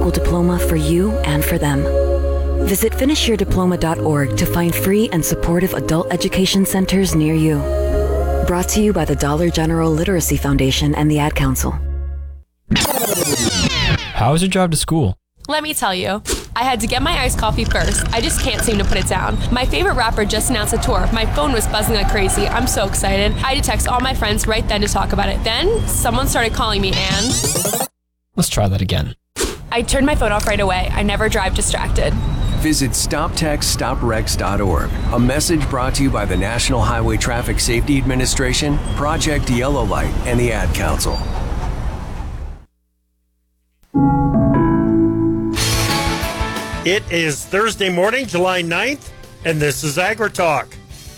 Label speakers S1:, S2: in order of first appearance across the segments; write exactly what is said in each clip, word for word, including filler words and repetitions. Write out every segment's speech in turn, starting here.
S1: school diploma for you and for them. Visit finish your diploma dot org to find free and supportive adult education centers near you. Brought to you by the Dollar General Literacy Foundation and the Ad Council.
S2: How was your drive to school?
S3: Let me tell you, I had to get my iced coffee first. I just can't seem to put it down. My favorite rapper just announced a tour. My phone was buzzing like crazy. I'm so excited. I had to text all my friends right then to talk about it. Then someone started calling me and...
S2: Let's try that again.
S3: I turned my phone off right away. I never drive distracted.
S4: Visit stop text stop wrecks dot org. A message brought to you by the National Highway Traffic Safety Administration, Project Yellow Light, and the Ad Council.
S5: It is Thursday morning, July ninth, and this is AgriTalk.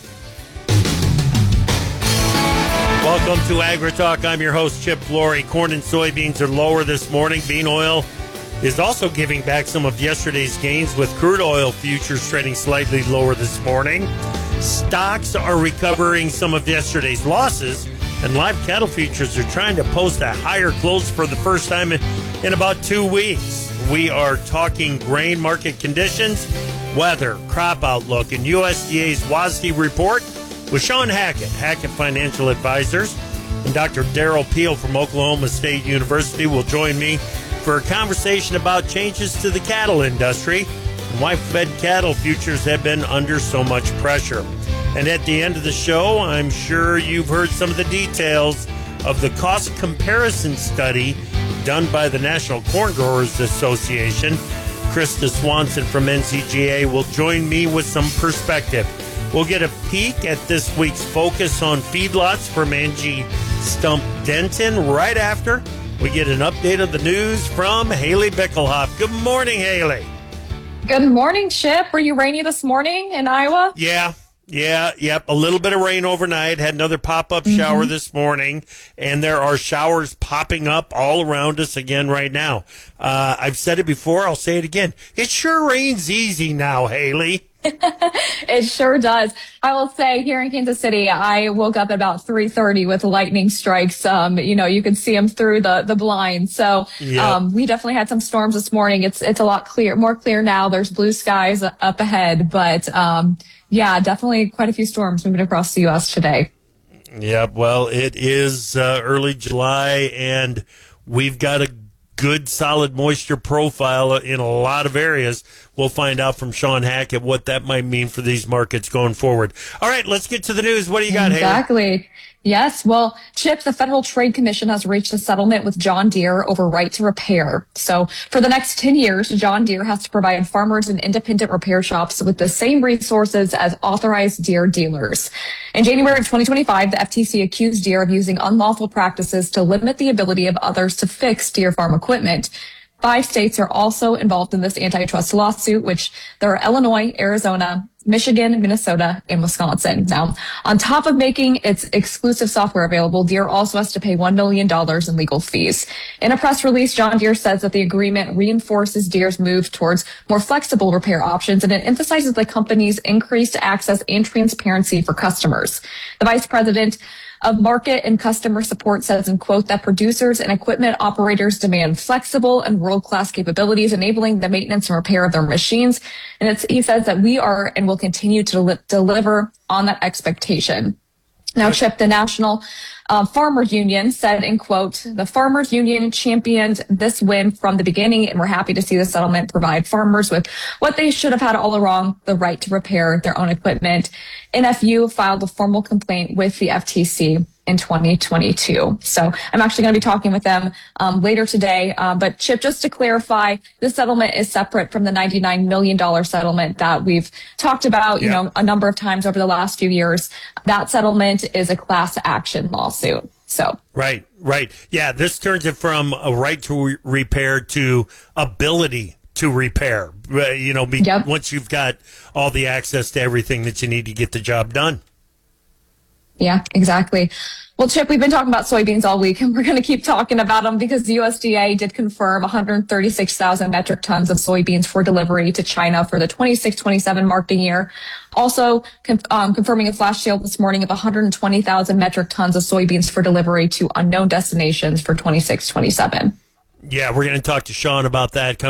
S5: Welcome to AgriTalk. I'm your host, Chip Flory. Corn and soybeans are lower this morning. Bean oil is also giving back some of yesterday's gains, with crude oil futures trading slightly lower this morning. Stocks are recovering some of yesterday's losses, and live cattle futures are trying to post a higher close for the first time in, in about two weeks. We are talking grain market conditions, weather, crop outlook, and U S D A's W A S D report with Sean Hackett, Hackett Financial Advisors, and Doctor Darrell Peel from Oklahoma State University will join me for a conversation about changes to the cattle industry and why fed cattle futures have been under so much pressure. And at the end of the show, I'm sure you've heard some of the details of the cost comparison study done by the National Corn Growers Association. Krista Swanson from N C G A will join me with some perspective. We'll get a peek at this week's Focus on Feedlots from Angie Stump Denton right after we get an update of the news from Haley Bickelhoff. Good morning, Haley.
S6: Good morning, Chip. Were you rainy this morning in Iowa?
S5: Yeah. Yeah, yep. A little bit of rain overnight. Had another pop-up mm-hmm. shower this morning, and there are showers popping up all around us again right now. Uh, I've said it before. I'll say it again. It sure rains easy now, Haley.
S6: It sure does. I will say here in Kansas City, I woke up at about three thirty with lightning strikes. Um, you know, you could see them through the, the blinds. So,
S5: yep.
S6: um, we definitely had some storms this morning. It's, it's a lot clear, more clear now. There's blue skies up ahead, but, um, yeah, definitely quite a few storms moving across the U S today.
S5: Yeah, well, it is uh, early July, and we've got a good, solid moisture profile in a lot of areas. We'll find out from Sean Hackett what that might mean for these markets going forward. All right, let's get to the news. What do you got,
S6: Exactly.
S5: Haley?
S6: Yes. Well, Chip, the Federal Trade Commission has reached a settlement with John Deere over right to repair. So for the next ten years, John Deere has to provide farmers and independent repair shops with the same resources as authorized Deere dealers. In January of twenty twenty-five, the F T C accused Deere of using unlawful practices to limit the ability of others to fix Deere farm equipment. Five states are also involved in this antitrust lawsuit, which there are Illinois, Arizona, Michigan, Minnesota, and Wisconsin. Now, on top of making its exclusive software available, Deere also has to pay one million dollars in legal fees. In a press release, John Deere says that the agreement reinforces Deere's move towards more flexible repair options, and it emphasizes the company's increased access and transparency for customers. The vice president of market and customer support says, in quote, that producers and equipment operators demand flexible and world-class capabilities, enabling the maintenance and repair of their machines. And it's, he says that we are and will continue to li- deliver on that expectation. Now, Chip, the National uh, Farmers Union said, in quote, the Farmers Union championed this win from the beginning, and we're happy to see the settlement provide farmers with what they should have had all along, the right to repair their own equipment. N F U filed a formal complaint with the F T C in twenty twenty-two. So I'm actually going to be talking with them um, later today. Uh, but Chip, just to clarify, this settlement is separate from the ninety-nine million dollars settlement that we've talked about, you
S5: yeah.
S6: know, a number of times over the last few years. That settlement is a class action lawsuit. So
S5: Right, right. Yeah, this turns it from a right to re- repair to ability to repair, you know, be,
S6: yep.
S5: once you've got all the access to everything that you need to get the job done.
S6: Yeah, exactly. Well, Chip, we've been talking about soybeans all week, and we're going to keep talking about them because the U S D A did confirm one hundred thirty-six thousand metric tons of soybeans for delivery to China for the twenty-six twenty-seven marketing year. Also um, confirming a flash sale this morning of one hundred twenty thousand metric tons of soybeans for delivery to unknown destinations for twenty-six twenty-seven.
S5: Yeah, we're going to talk to Sean about that.